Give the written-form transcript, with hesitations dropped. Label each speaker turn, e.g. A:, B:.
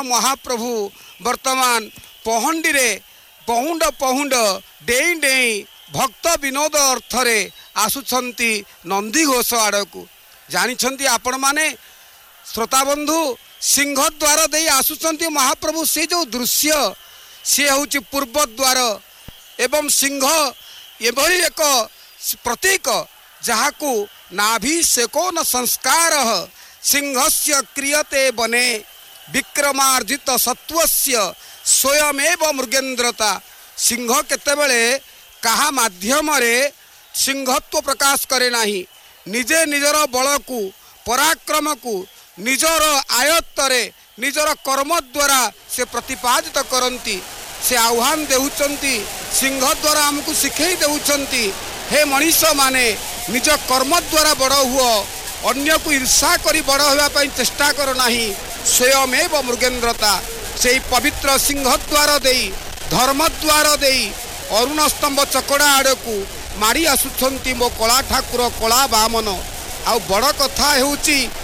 A: महाप्रभु वर्तमान पहंडी रे पहुंड पहुंड डेई डेई भक्त विनोद अर्थरे आसुछंती नंदी घोष आड़ को जानी आपण माने श्रोता बंधु सिंह द्वार दे आसुछंती महाप्रभु से जो दृश्य सी हूँ पूर्व द्वार एवं सिंह एभली एक प्रतीक जहाकू नाभिषेकोन संस्कार सिंहस्य क्रियते बने विक्रमार्जित सत्वस्य स्वयमेव मृगेन्द्रता सिंह केतेबेले कहा माध्यम रे सिंहत्व प्रकाश करे नाही निजे निजर बल को पराक्रम को निजर आयत्त रे निजर कर्म द्वारा से प्रतिपादित करती से आह्वान देउचंती सिंह द्वारा हमको शिखई देउचंती हे मनीष माने निज कर्म द्वारा बड़ हुओ अन्य को ईर्षा करी बड़ होगा पई चेष्टा कर नाही स्वयमेव मृगेन्द्रता से पवित्र सिंह द्वार देई धर्म द्वार देई अरुण स्तंभ चकड़ा आड़ को मारी आसुछंती मो कला ठाकुर कला बामन आ बड़ कथा हेउची